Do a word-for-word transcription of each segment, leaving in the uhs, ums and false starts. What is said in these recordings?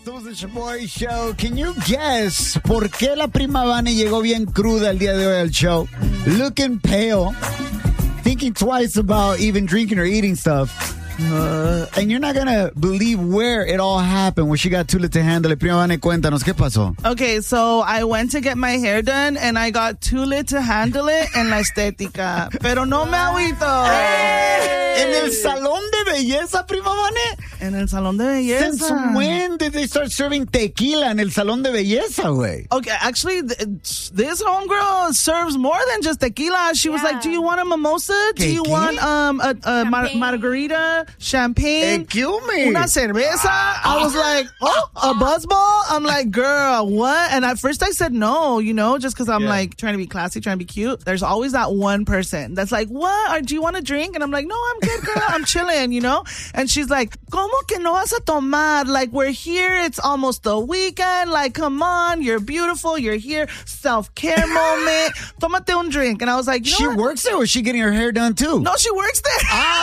Somos el Shaboy Show. Can you guess por qué la prima Vane llegó bien cruda el día de hoy al show? Looking pale. Thinking twice about even drinking or eating stuff. Uh, and you're not going to believe where it all happened when she got too lit to handle it. Prima Vane, cuéntanos, ¿qué pasó? Okay, so I went to get my hair done and I got too lit to handle it en la estética. Pero no me agüito. Hey. ¿En el salón de belleza, prima Vane? En el salón de belleza. Since when did they start serving tequila en el salón de belleza, güey? Okay, actually, th- this homegirl serves more than just tequila. She yeah. was like, do you want a mimosa? Do you want um a, a mar- margarita? Champagne, excuse me, una cerveza. I was like, oh, a buzzball. I'm like, girl, what? And at first I said no, you know, just because I'm yeah. like trying to be classy, trying to be cute. There's always that one person that's like, what? Or do you want a drink? And I'm like, no, I'm good, girl. I'm chilling, you know. And she's like, ¿Cómo que no vas a tomar? Like, we're here. It's almost the weekend. Like, come on, you're beautiful. You're here. Self care moment. Tómate un drink. And I was like, you know she what? works there, or is she getting her hair done too? No, she works there.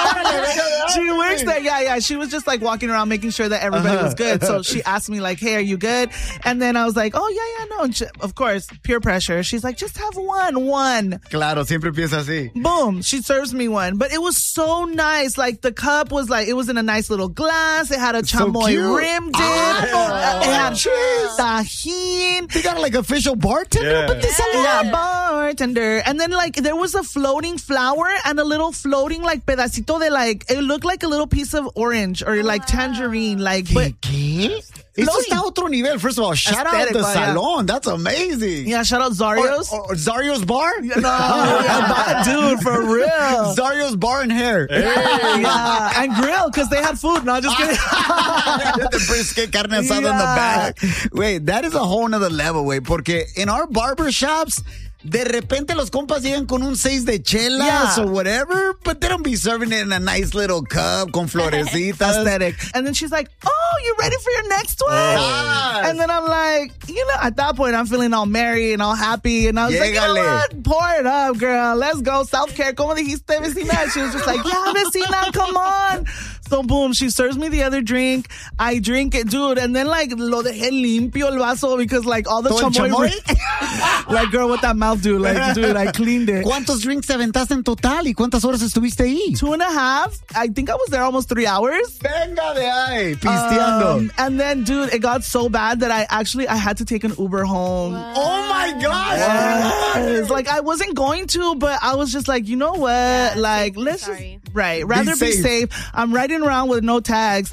Ah, she works there. Yeah, yeah. She was just like walking around making sure that everybody uh-huh. was good. So she asked me like, hey, are you good? And then I was like, oh, yeah, yeah, no. And she, of course, peer pressure. She's like, just have one, one. Claro, siempre piensa así. Boom. She serves me one. But it was so nice. Like the cup was like, it was in a nice little glass. It had a chamoy so rim dip. Oh, it had cheese. Tajin. They got like official bartender yeah. with this yeah, yeah, bartender. And then like there was a floating flower and a little floating like pedacito de like, it looked like a little piece of orange or like tangerine. Like, ¿Qué? but, ¿Qué? Esto está a otro nivel. First of all, shout Aesthetic, out the yeah. salon. That's amazing. Yeah, shout out Zario's. Or, or Zario's Bar? No, yeah, dude, for real. Zario's Bar and Hair. Hey, yeah, and grill, because they had food. No, just kidding. The brisket, carne asada yeah. in the back. Wait, that is a whole nother level, wait. Porque in our barber shops, de repente los compas llegan con un seis de chelas yeah. or whatever, but they don't be serving it in a nice little cup con florecitas. Aesthetic. And then she's like, oh, you ready for your next one? Yes. And then I'm like, you know, at that point, I'm feeling all merry and all happy. And I was Llegale. like, you know what? Pour it up, girl. Let's go. Self-care. ¿Cómo dijiste, vecina? She was just like, yeah, vecina, come on. So boom, she serves me the other drink. I drink it, dude. And then like, lo dejé limpio el vaso because like all the chamoy. chamoy? Like, girl, what that mouth do? Like, dude, I cleaned it. ¿Cuántos drinks te aventaste en total? ¿Y cuántas horas estuviste ahí? Two and a half. I think I was there almost three hours. Venga de ahí, pisteando. Um, and then, dude, it got so bad that I actually, I had to take an Uber home. What? Oh my gosh. Yes. Like, I wasn't going to, but I was just like, you know what? Yeah, like, let's sorry. just, right, rather be safe. be safe. I'm riding around with no tags.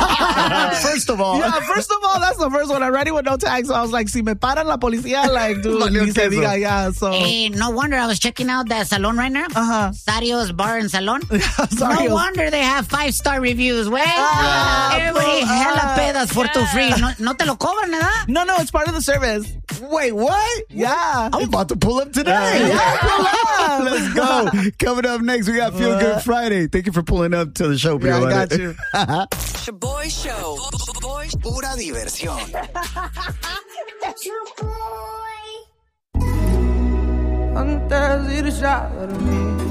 First of all. Yeah, first of all, that's the first one. I'm riding with no tags. So I was like, si me paran la policía, like, dude, ni se diga, yeah, so. Hey, no wonder I was checking out that salon right now. Uh-huh. Sario's Bar and Salon. No wonder they have five-star reviews, güey. Ah, Everybody uh, hella pedas for yeah. too free. No, no te lo cobran, ¿verdad? No, no, it's part of the service. Wait, what? Yeah. I'm about to pull up today. Uh, yeah, pull up. Let's go. Coming up next, we got Feel uh, Good Friday. Thank you for pulling up to the show. Yeah, I got you. Shaboy Show. Boy, pura diversión. Antes de irse a dormir